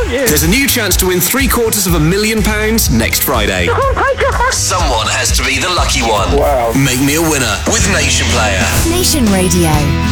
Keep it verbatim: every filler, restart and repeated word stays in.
you. There's a new chance to win three quarters of a million pounds next Friday. Oh my God. Someone has to be the lucky one. Wow. Make me a winner with Nation Player. Nation Radio.